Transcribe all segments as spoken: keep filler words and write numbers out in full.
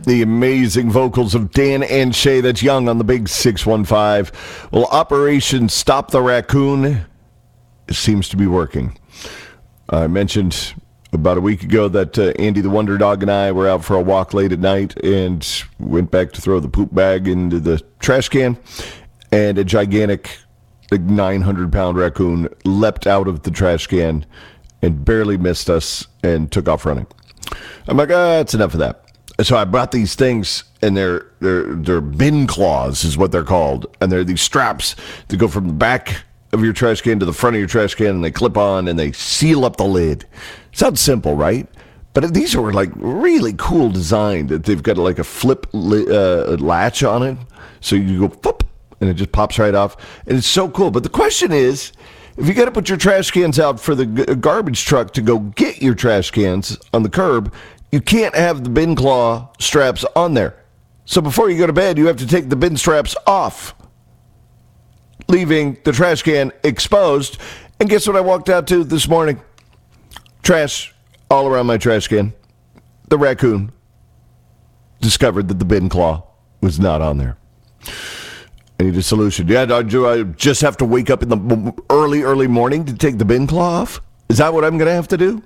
The amazing vocals of Dan and Shay. That's Young on the Big six one five. Well, Operation Stop the Raccoon seems to be working. I mentioned about a week ago that uh, Andy the Wonder Dog and I were out for a walk late at night and went back to throw the poop bag into the trash can, and a gigantic like nine hundred pound raccoon leapt out of the trash can and barely missed us and took off running. I'm like, ah, that's enough of that. So I brought these things, and they're, they're, they're bin claws is what they're called. And they're these straps that go from the back of your trash can to the front of your trash can, and they clip on, and they seal up the lid. Sounds simple, right? But these are like really cool design that they've got like a flip li- uh, latch on it. So you go, pop, and it just pops right off. And it's so cool. But the question is, if you got to put your trash cans out for the g- garbage truck to go get your trash cans on the curb, you can't have the bin claw straps on there. So before you go to bed, you have to take the bin straps off, leaving the trash can exposed. And guess what I walked out to this morning? Trash all around my trash can. The raccoon discovered that the bin claw was not on there. I need a solution. Yeah, do I just have to wake up in the early, early morning to take the bin claw off? Is that what I'm going to have to do?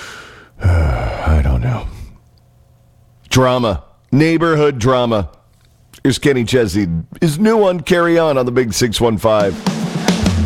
I don't know. Drama. Neighborhood drama. Here's Kenny Chesney. His new one, Carry On, on the Big six one five.